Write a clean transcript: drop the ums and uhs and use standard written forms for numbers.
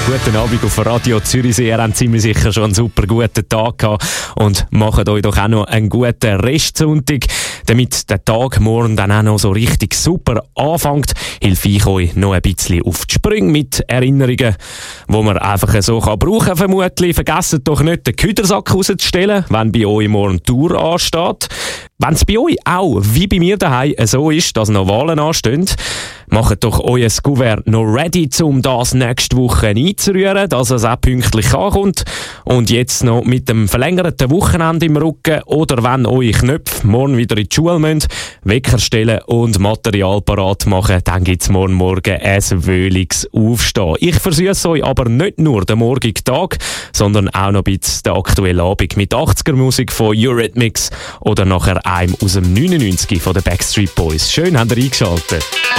guten Abend auf Radio Zürichsee. Ihr habt ziemlich sicher schon einen super guten Tag gehabt und macht euch doch auch noch einen guten Restsonntag. Damit der Tag morgen dann auch noch so richtig super anfängt, helfe ich euch noch ein bisschen auf die Sprünge mit Erinnerungen, die man einfach so brauchen kann vermutlich. Vergesst doch nicht, den Küdersack rauszustellen, wenn bei euch morgen die Tour ansteht. Wenn es bei euch auch, wie bei mir daheim, so ist, dass noch Wahlen anstehen, macht doch euer Kuvert noch ready, um das nächste Woche einzurühren, dass es auch pünktlich ankommt. Und jetzt noch mit dem verlängerten Wochenende im Rücken oder wenn eure Knöpfe morgen wieder in die Schule müssen, Wecker stellen und Material parat machen, dann gibt es morgen ein wöhliges Aufstehen. Ich versüße euch aber nicht nur den morgigen Tag, sondern auch noch ein bisschen den aktuellen Abend mit 80er-Musik von Eurythmics oder nachher einem aus dem 99 von den Backstreet Boys. Schön, habt ihr eingeschaltet.